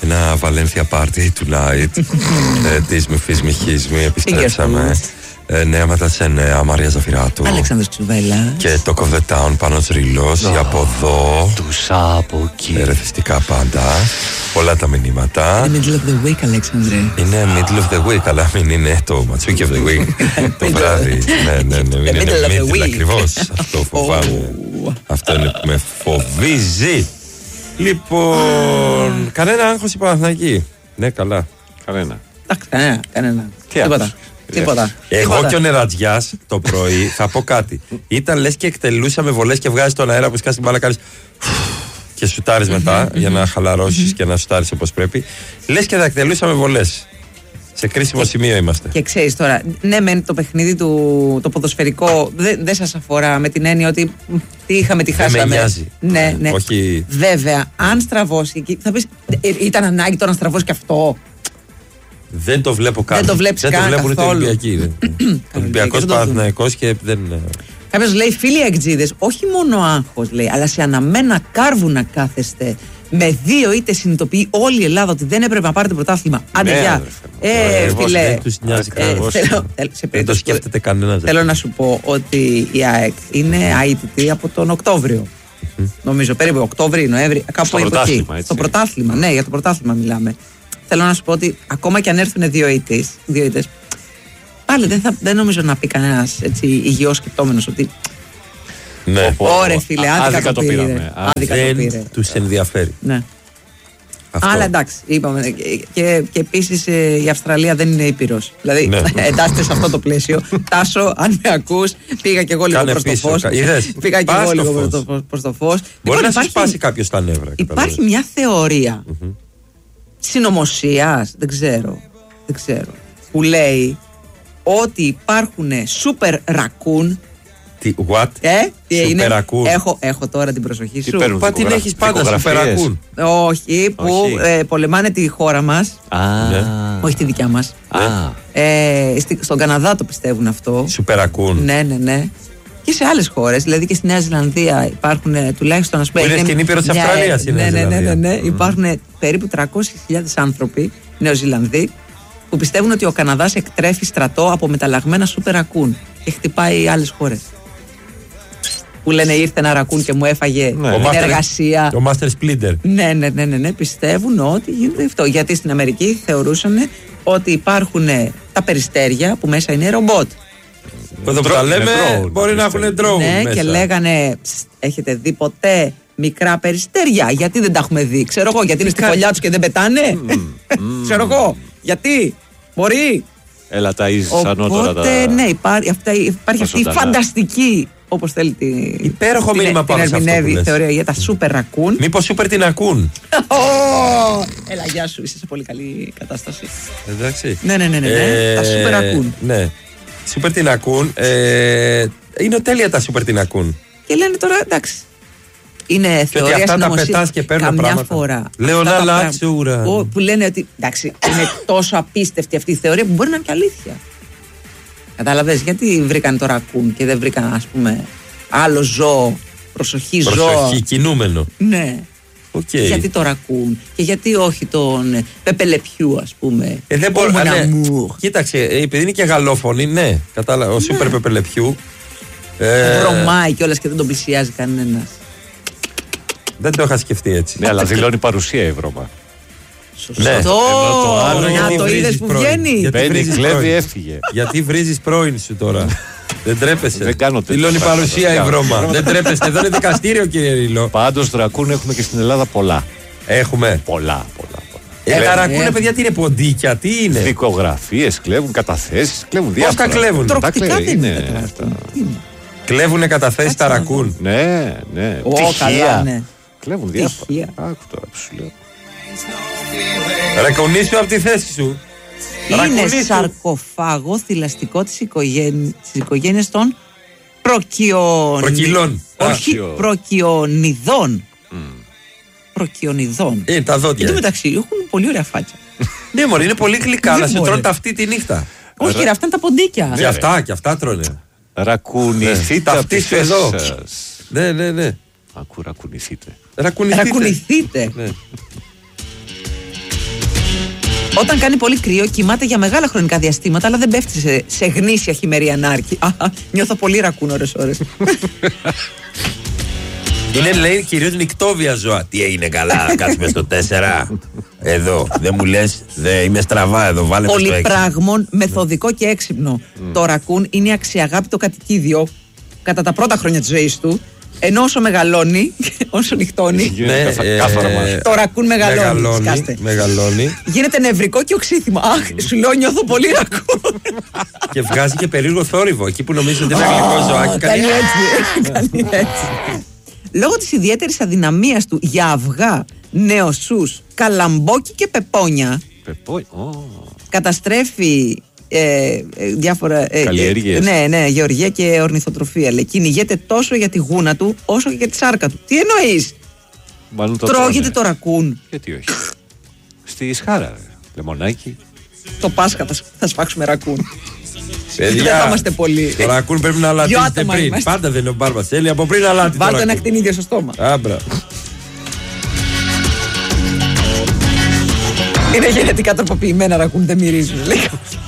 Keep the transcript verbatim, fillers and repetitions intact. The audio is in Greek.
Ένα Valencia party tonight. Της μη φυσ μη χις μη επιστρέψαμε. Νέα μετά σε νέα, Μαρία Ζαφυράτου. Αλέξανδρος Τσουβέλα. Και Talk of the Town, Πάνος Ρήλος. Η από εδώ. Τους από εκεί. Ερεθιστικά πάντα. Πολλά τα μηνύματα. Είναι middle of the week, Αλέξανδρε. Είναι middle of the week, αλλά μην είναι το ματσούκι of the week. Το βράδυ. Ναι, ναι, ναι. Μην είναι middle ακριβώς. Αυτό φοβάμαι. Αυτό είναι που με φοβίζει. Λοιπόν, κανένα άγχος η Παναθηναϊκή. Ναι, καλά. Κανένα. Εντάξει, κανένα, κανένα. Τι Τίποτα. Τίποτα. Εγώ Τίποτα. και ο Νερατζιάς το πρωί θα πω κάτι. Ήταν λες και εκτελούσαμε βολές και βγάζεις τον αέρα που σκάς την μπάλα, κάνεις και σουτάρεις μετά για να χαλαρώσεις και να σουτάρεις όπως πρέπει. Λες και θα εκτελούσαμε βολές. Σε κρίσιμο σημείο είμαστε. Και ξέρεις τώρα, ναι, μεν το παιχνίδι του το ποδοσφαιρικό δεν δε σας αφορά με την έννοια ότι τι είχαμε, τι χάσαμε. Δεν με νοιάζει. Ναι, ναι. Όχι... Βέβαια, αν στραβώσει εκεί, θα πεις, ε, ήταν ανάγκη τώρα να στραβώσει και αυτό. Δεν το βλέπω καν. Δεν το βλέπεις δεν καν το βλέπουν καθόλου. οι Ολυμπιακοί. Ολυμπιακός Παναθηναϊκός και δεν. Κάποιος λέει, φίλοι εκτζίδες, όχι μόνο άγχος λέει, αλλά σε αναμένα κάρβουνα κάθεστε. Με δύο είτε συνειδητοποιεί όλη η Ελλάδα ότι δεν έπρεπε να πάρετε πρωτάθλημα. Άντε, Ναι, γεια. Ε, φίλε. Δεν τους νοιάζει κανένας. Δεν το σκέφτεται κανένας. Θέλω να σου πω ότι η ΑΕΚ είναι αίτητη από τον Οκτώβριο. Νομίζω περίπου Οκτώβριο, Νοέμβρη, κάπου Στο εκεί. πρωτάθλημα, έτσι. Στο πρωτάθλημα, ναι, για το πρωτάθλημα μιλάμε. Θέλω να σου πω ότι ακόμα και αν έρθουν δύο ήττες, δύο ήττες, πάλι δεν, θα, δεν νομίζω να πει κανένας υγιός σκεπτόμενος ότι. Ναι. Ωρε φίλε, άδικα το πήρε. πήραμε. Άδικα το πήρε. Δεν τους ενδιαφέρει. Ναι. Αυτό. Αλλά εντάξει, είπαμε. Και, και, και επίσης ε, η Αυστραλία δεν είναι ήπειρος. Δηλαδή, Ναι. εντάσσεται σε αυτό το πλαίσιο. Τάσο, αν με ακούς, πήγα και εγώ λίγο Κάνε προς το πίσω, φως. κα- είδες. Πήγα και Πας εγώ στο λίγο φως. προς το, προς το φως. Μπορεί Λοιπόν, να σου υπάρχει- σπάσει κάποιος τα νεύρα. Υπάρχει καταλαβαίνεις. μια θεωρία συνωμοσίας, δεν ξέρω, δεν ξέρω, που λέει ότι υπάρχουν super raccoon. Τι, what? Ε, τι έγινε? Super raccoon. Έχω, έχω τώρα την προσοχή Τι σου. παίρνουν? Πα την Δικογρα- έχεις πάντα, σου δικογραφίες. περακούν. Όχι, που Όχι. ε, πολεμάνε τη χώρα μας. Α, Ναι. Όχι τη δικιά μας. α, Ε, στη- στον Καναδά το πιστεύουν αυτό. Σου περακούν. Ναι, ναι, ναι. Και σε άλλες χώρες, δηλαδή και στη Νέα Ζηλανδία υπάρχουν ε, τουλάχιστον, ας πούμε. Που είναι είναι στην Ήπειρο της μια- Αυστραλίας η Νέα ναι, ναι, ναι, ναι, Ζηλανδία. ναι. Υπάρχουν ε, περίπου τριακόσιες χιλιάδες άνθρωποι Νεοζηλανδοί που πιστεύουν ότι ο Καναδάς εκτρέφει στρατό από μεταλλαγμένα σούπερ ρακούν και χτυπάει άλλες χώρες. Που λένε ήρθε ένα ρακούν και μου έφαγε Ναι. την Ο Master- εργασία. Ο Master Splinter. Ναι, ναι, ναι, ναι, ναι, πιστεύουν ότι γίνεται αυτό. Γιατί στην Αμερική θεωρούσαν ότι υπάρχουν τα περιστέρια που μέσα είναι ρομπότ. Εδώ που Drone, τα είναι λέμε drone, μπορεί να έχουν περιστέρια. drone Ναι, μέσα. και λέγανε, «Ψ, έχετε δει ποτέ μικρά περιστέρια? Γιατί δεν τα έχουμε δει? Ξέρω εγώ, γιατί είναι στη φωλιά τους και δεν πετάνε? Ξέρω εγώ, γιατί? Μπορεί. έλα ταΐζεις ανώτερα τα... Οπότε, ναι, υπάρχει, αυτά, υπάρχει αυτή η ζωντανά. φανταστική, όπως θέλει τη, Υπέροχο την, μήνυμα την πάνω σε αυτό που ερμηνεύει λες. θεωρία για τα σούπερ ρακούν. Μήπως σούπερ την ακούν. Έλα, γεια σου, είσαι σε πολύ καλή κατάσταση. Εντάξει. Ναι, ναι, ναι, ναι, ναι. Τα σούπερ ακούν. Ναι. Σούπερ την ακούν. Ε, είναι τέλεια τα σούπερ την ακούν. Και λένε τώρα, εντάξει. Είναι Και ότι θεωρία αυτά τα συνωμοσία. πετάς και παίρνουν Καμιά πράγματα. φορά. Λέω Αυτά να τα αλλάξει πράγματα- ουρανό. Ω, που λένε ότι εντάξει, είναι τόσο απίστευτη αυτή η θεωρία που μπορεί να είναι και αλήθεια. Κατάλαβες, γιατί βρήκαν το ρακούν και δεν βρήκαν, ας πούμε, άλλο ζώο, προσοχή, ζώο. Προσοχή, κινούμενο. Ναι. Οκ. Γιατί το ρακούν και γιατί όχι τον πεπελεπιού, ας πούμε. Ε, δεν μπορώ Mon ναι. amour. Κοίταξε, ε, επειδή είναι και γαλλόφωνη, ναι, κατάλαβα. Ο Σούπερ Πεπελεπιού. Ε, Βρωμάει κιόλας και δεν τον πλησιάζει κανένας. δεν το είχα σκεφτεί έτσι. Ναι, αλλά δηλώνει παρουσία η βρώμα. Σωστό. Ναι. Ενώ το άλλο Να γιατί το βρίζεις είδες που πρώην. βγαίνει. Γιατί Μπαίνει, βρίζεις κλέβει, πρώην. έφυγε. Γιατί βρίζεις πρώην σου τώρα. Δεν τρέπεσαι. Δεν κάνω τέτοια Δηλώνει πράγματα. παρουσία η Δεν κάνω. βρώμα. Δεν τρέπεσαι. Εδώ είναι δικαστήριο, κύριε Ρίλο. Πάντως δρακούν έχουμε και στην Ελλάδα πολλά. Έχουμε. Πολλά, πολλά, πολλά. Ε, τα ρακούνε, ε. παιδιά, τι είναι, ποντίκια, τι είναι. Δικογραφίες κλέβουν, καταθέσεις, κλέβουν Πώς διάφορα. τα κλέβουν? Τα Τροκτικά κλέβουν, δεν είναι είναι τα αυτά. ρακούν. Τι είναι? Κλέβουνε καταθέσει τα ρακούν. Ναι, ναι. Ω, Πτυχία. καλά, ναι. Κλέβουν διάφορα. Πτυχία. Άκου τώρα που σου λέω. Ρακουνίσου από τη θέση σου. Είναι Ρακουνίσου. σαρκοφάγο θηλαστικό της οικογένειας, της οικογένειας των προκιον... Προκυλών. Όχι, Προκιο. προκιονιδών. Προκιονιδών. Είναι τα Εν τω δόντια. μεταξύ έχουν πολύ ωραία φάτσα. Ναι, μωρέ, είναι πολύ γλυκά, Δεν αλλά σε μπορεί. τρώνε αυτή τη νύχτα. Όχι, κύριε, αυτά είναι τα ποντίκια. Και αυτά, και αυτά τρώνε. Ρακουνηθείτε Ναι. από τη Ταυτίσου θέση εδώ. σας. Ναι, ναι, ναι. Ακού, ρακουνηθείτε. Ρακουνηθείτε. Ρακουνηθείτε. Ναι. Όταν κάνει πολύ κρύο, κοιμάται για μεγάλα χρονικά διαστήματα, αλλά δεν πέφτει σε, σε γνήσια χειμερή ανάρκη. Νιώθω πολύ ρακούν ώρες-ώρες. Είναι, λέει, κυρίως νυκτόβια ζώα. Τι έγινε, καλά, κάτσουμε στο τέσσερα. Εδώ, δεν μου λες, δε, είμαι στραβά εδώ, βάλε με στο έξι. Πολυπράγμων, μεθοδικό και έξυπνο. Mm. Το ρακούν είναι αξιαγάπητο κατοικίδιο κατά τα πρώτα χρόνια της ζωής του. Ενώ όσο μεγαλώνει, όσο νυχτώνει, ναι, ε, ε, το ρακούν μεγαλώνει. Μεγαλώνει, μεγαλώνει. Γίνεται νευρικό και οξύθυμο. Αχ, σου λέω, νιώθω πολύ ρακούν. Και βγάζει και περίεργο θόρυβο. Εκεί που νομίζει ότι είναι αγγλικό ζωάκι. Κάνει έτσι. Κάνει έτσι. Λόγω της ιδιαίτερης αδυναμίας του για αυγά, νεοσούς, καλαμπόκι και πεπόνια, Πεπόνια. Oh. καταστρέφει ε, ε, διάφορα ε, καλλιέργειες. Ναι, ναι, γεωργία και ορνηθοτροφία. Λέει, κυνηγέται τόσο για τη γούνα του όσο και για τη σάρκα του. Τι εννοείς? Το Τρώγεται τρώνε. το ρακούν? Γιατί όχι. Στη Σχάρα, λεμονάκι. Το Πάσχα θα, θα σφάξουμε ρακούν. Παιδιά, δεν θα είμαστε πολλοί. Το ρακούν πρέπει να αλατίζετε πριν. Είμαστε. Πάντα δεν είναι ο μπάρμπας. Θέλει από πριν αλάτι. Βάλτε ένα κτηνίδιο στο στόμα. Άμπρα. Είναι γενετικά τροποποιημένα ρακούν, δεν μυρίζουν. Λέει.